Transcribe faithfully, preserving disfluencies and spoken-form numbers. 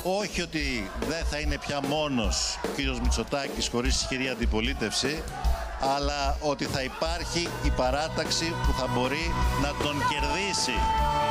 όχι ότι δεν θα είναι πια μόνος ο κύριος Μητσοτάκης χωρίς ισχυρή αντιπολίτευση, αλλά ότι θα υπάρχει η παράταξη που θα μπορεί να τον κερδίσει.